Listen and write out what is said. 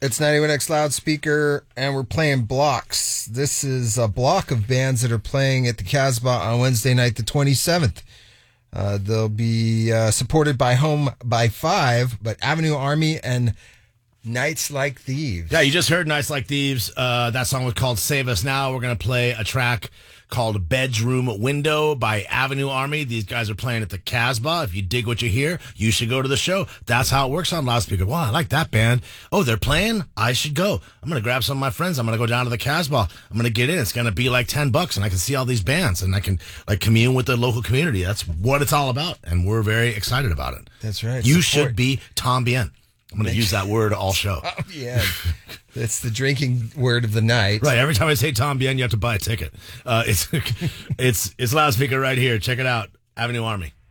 It's 91X loudspeaker, and we're playing blocks. This is a block of bands that are playing at the Casbah on Wednesday night, the 27th. They'll be supported by Home by Five, but Avenue Army and Nights Like Thieves. Yeah, you just heard Nights Like Thieves. That song was called Save Us Now. We're going to play a track called Bedroom Window by Avenue Army. These guys are playing at the Casbah. If you dig what you hear, you should go to the show. That's how it works on loudspeaker. Wow, I like that band. Oh, they're playing? I should go. I'm going to grab some of my friends. I'm going to go down to the Casbah. I'm going to get in. It's going to be like $10, and I can see all these bands, and I can commune with the local community. That's what it's all about, and we're very excited about it. That's right. You should be Tom Bien. I'm going to use that word all show. Oh, yeah. It's the drinking word of the night. Right. Every time I say Tom Bien, you have to buy a ticket. It's loudspeaker right here. Check it out. Avenue Army.